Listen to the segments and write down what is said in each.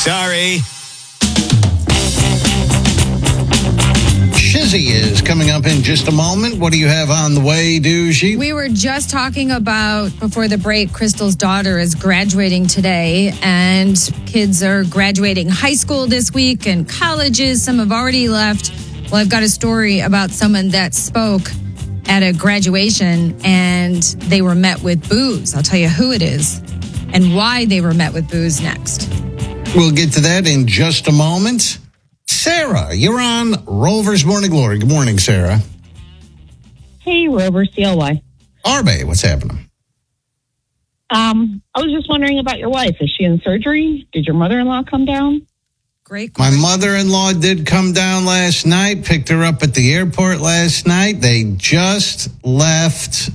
Sorry. Shizzy is coming up in just a moment. What do you have on the way, Doogie? We were just talking about, before the break, Crystal's daughter is graduating today, and kids are graduating high school this week and colleges. Some have already left. Well, I've got a story about someone that spoke at a graduation, and they were met with boos. I'll tell you who it is and why they were met with boos next. We'll get to that in just a moment. Sarah, you're on Rover's Morning Glory. Good morning, Sarah. Hey, Rover, CLY. Arbe, what's happening? I was just wondering about your wife. Is she in surgery? Did your mother-in-law come down? Great My question. mother-in-law did come down last night, picked her up at the airport last night. They just left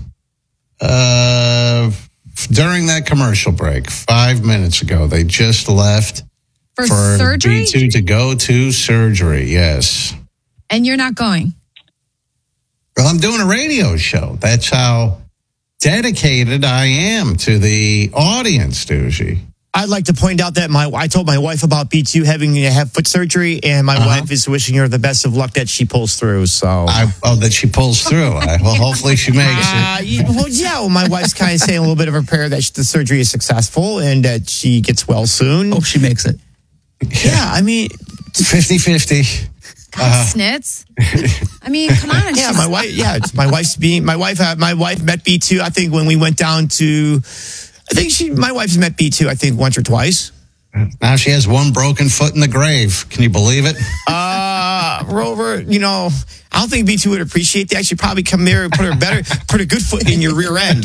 during that commercial break 5 minutes ago. They just left For surgery? B2 to go to surgery, yes. And you're not going? Well, I'm doing a radio show. That's how dedicated I am to the audience, Doogie. I'd like to point out that I told my wife about B2 having to have foot surgery, and my wife is wishing her the best of luck that she pulls through. So, that she pulls through. Well, hopefully she makes it. My wife's kind of saying a little bit of a prayer that the surgery is successful and that she gets well soon. Hope she makes it. Yeah, I mean, 50-50. God, Snitz. I mean, come on. Yeah, my wife. Yeah, it's my wife met B2. I think when we went down to, my wife's met B2. I think once or twice. Now she has one broken foot in the grave. Can you believe it? Rover, I don't think B2 would appreciate that. She'd probably come there and put a good foot in your rear end.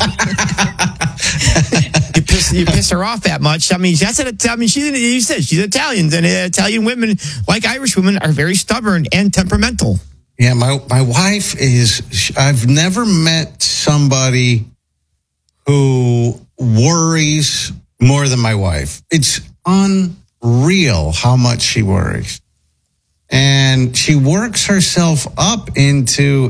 You piss her off that much. I mean, you said she's Italian, and Italian women, like Irish women, are very stubborn and temperamental. Yeah, my wife is. I've never met somebody who worries more than my wife. It's unreal how much she worries. And she works herself up into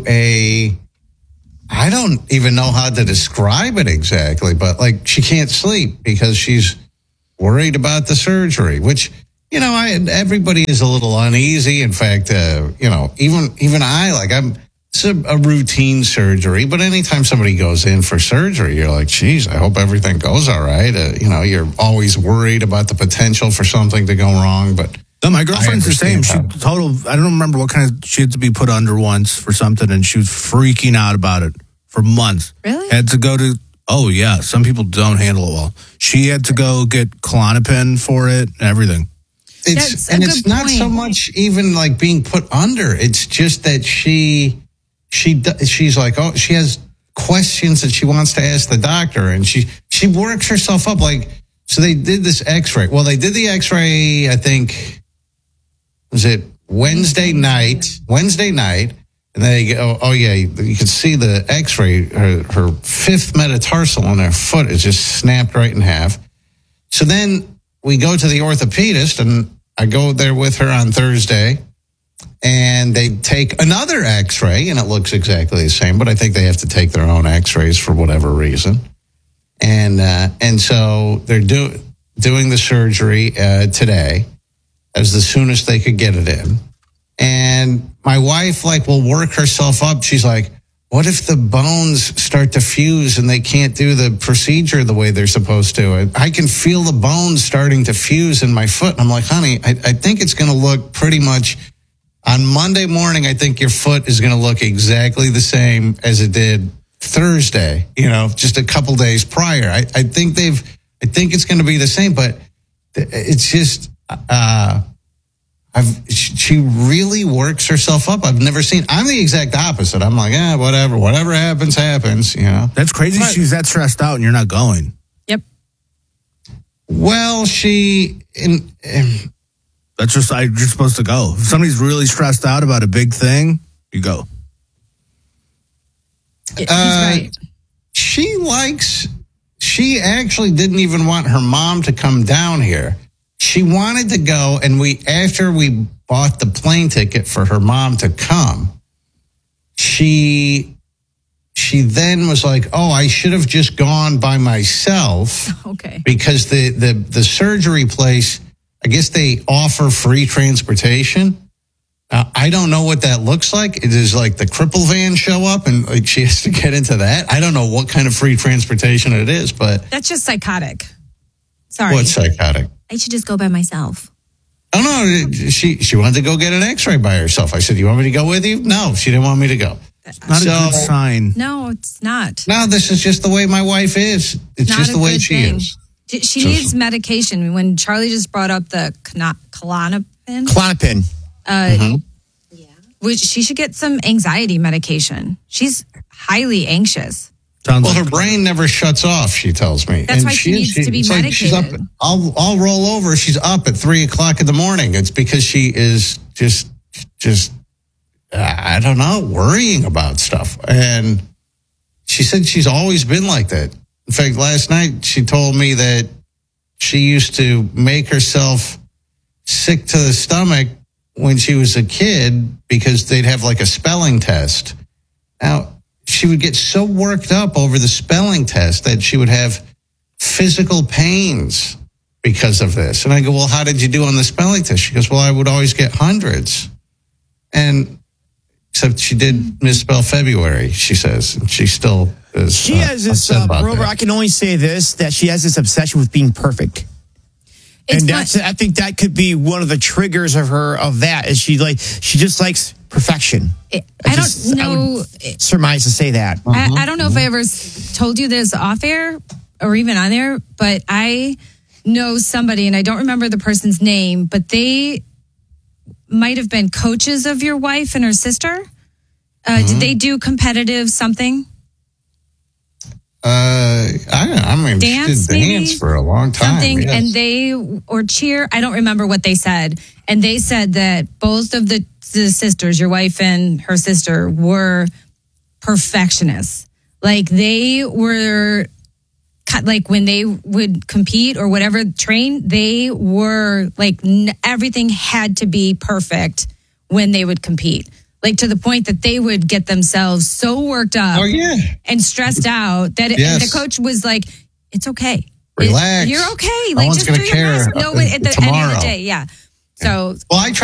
I don't even know how to describe it exactly, but like she can't sleep because she's worried about the surgery, which, everybody is a little uneasy. In fact, even I, it's a routine surgery, but anytime somebody goes in for surgery, you're like, geez, I hope everything goes all right. You're always worried about the potential for something to go wrong, but no, my girlfriend's the same. I don't remember what kind of, she had to be put under once for something, and she was freaking out about it for months. Really? Had to go to, oh yeah, some people don't handle it well. She had to go get Klonopin for it and everything. It's not so much even like being put under. It's just that she's like, oh, she has questions that she wants to ask the doctor, and she works herself up. Like, so they did this X-ray. Well, they did the X-ray, I think, was it Wednesday night? And they go, oh yeah, you can see the X-ray. Her fifth metatarsal on her foot is just snapped right in half. So then we go to the orthopedist, and I go there with her on Thursday, and they take another X-ray, and it looks exactly the same, but I think they have to take their own X-rays for whatever reason. And so they're doing the surgery today as the soonest they could get it in. And my wife will work herself up. She's like, what if the bones start to fuse and they can't do the procedure the way they're supposed to? I can feel the bones starting to fuse in my foot. I'm like, honey, I think it's going to look pretty much on Monday morning. I think your foot is going to look exactly the same as it did Thursday, just a couple days prior. I think it's going to be the same, but it's just, she really works herself up. I'm the exact opposite. I'm like, whatever happens. That's crazy. Right. She's that stressed out and you're not going. Yep. Well, that's just, you're supposed to go. If somebody's really stressed out about a big thing, you go. He's right. She actually didn't even want her mom to come down here. She wanted to go, and after we bought the plane ticket for her mom to come, she then was like, oh, I should have just gone by myself. Okay. Because the surgery place I guess they offer free transportation. I don't know what that looks like. It is like the cripple van show up and like she has to get into that. I don't know what kind of free transportation it is, but that's just psychotic. Sorry. What's psychotic? I should just go by myself. Oh no, she wanted to go get an X-ray by herself. I said, "You want me to go with you?" No, she didn't want me to go. Not a good sign. No, it's not. No, this is just the way my wife is. It's not just the way she thing. is. She needs medication. When Charlie just brought up the Klonopin, which she should get some anxiety medication. She's highly anxious. Her brain never shuts off, she tells me. That's why she needs to be medicated. Like she's up, I'll roll over. She's up at 3:00 in the morning. It's because she is just I don't know, worrying about stuff. And she said she's always been like that. In fact, last night she told me that she used to make herself sick to the stomach when she was a kid because they'd have like a spelling test. Now, she would get so worked up over the spelling test that she would have physical pains because of this. And I go, well, how did you do on the spelling test? She goes, well, I would always get hundreds. And except she did misspell February, she says. And she still is. She has this, Rover, I can only say this, that she has this obsession with being perfect. And I think that could be one of the triggers of that is she just likes perfection. I would surmise to say that. I don't know if I ever told you this off air or even on air, but I know somebody, and I don't remember the person's name, but they might have been coaches of your wife and her sister. Did they do competitive something? I mean, dance, she did dance for a long time. Something, yes. or cheer. I don't remember what they said. And they said that both of the sisters, your wife and her sister, were perfectionists. Like they were, like when they would compete or whatever, train, they were like everything had to be perfect when they would compete. Like to the point that they would get themselves so worked up and stressed out that and the coach was like, it's okay. Relax. You're okay. No like just do your best. No, at the end of the day, yeah. So well, I try